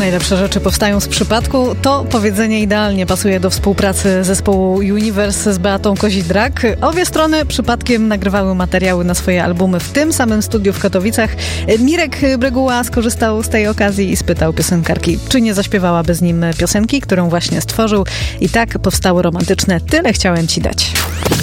najlepsze rzeczy powstają z przypadku. To powiedzenie idealnie pasuje do współpracy zespołu Universe z Beatą Kozidrak. Obie strony przypadkiem nagrywały materiały na swoje albumy w tym samym studiu w Katowicach. Mirek Bryguła skorzystał z tej okazji i spytał piosenkarki, czy nie zaśpiewałaby z nim piosenki, którą właśnie stworzył. I tak powstało romantyczne Tyle chciałem ci dać.